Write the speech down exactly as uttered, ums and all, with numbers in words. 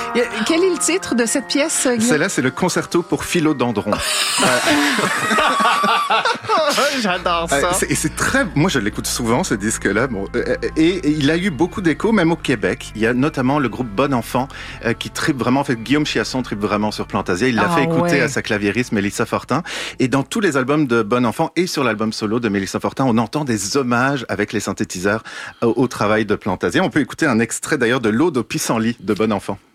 Quel est le titre de cette pièce, Guillaume? Celle-là, c'est le concerto pour philodendron. J'adore ça. Et c'est très... Moi, je l'écoute souvent, ce disque-là. Bon, et il a eu beaucoup d'écho, même au Québec. Il y a notamment le groupe Bon Enfant qui tripe vraiment... En fait, Guillaume Chiasson tripe vraiment sur Plantasia. Il l'a ah, fait écouter ouais. à sa claviériste Mélissa Fortin. Et dans tous les albums de Bon Enfant et sur l'album solo de Mélissa Fortin, on entend des hommages avec les synthétiseurs au, au travail de Plantasia. On peut écouter un extrait d'ailleurs de l'Aude au pissenlit de Bon Enfant.